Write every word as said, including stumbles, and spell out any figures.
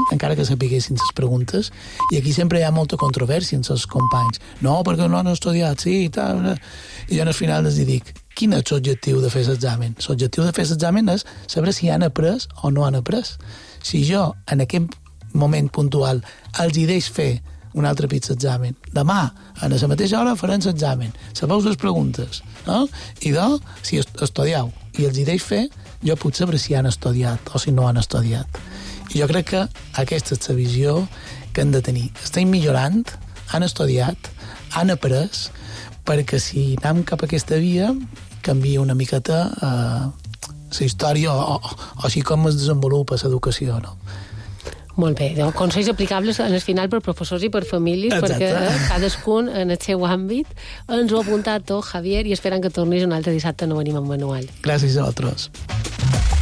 encara que sapiguessin les preguntes, i aquí sempre hi ha molta controvèrsia entre els companys. No, perquè no han estudiat, sí, i tal. I jo al final els dic, quin és l'objectiu de fer l'examen? L'objectiu de fer l'examen és saber si han après o no han après. Si jo, en aquest moment puntual, els hi deix fer un altre pit examen. Demà, a la mateixa hora, farem l'examen. Sabeu les preguntes, no? I doncs, si estudieu i els hi deix fer, jo puc saber si han estudiat o si no han estudiat. I jo crec que aquesta és la visió que hem de tenir. Estem millorant, han estudiat, han après, perquè si anem cap a aquesta via, canvia una miqueta eh, la història o, o, o així com es desenvolupa l'educació, no? Molt bé, doncs, consells aplicables en el final per professors i per famílies. Exacte. Perquè eh, cadascun en el seu àmbit ens ho ha apuntat tot, Javier, i esperant que tornis un altre dissabte no venim amb manual. Gràcies a vosaltres.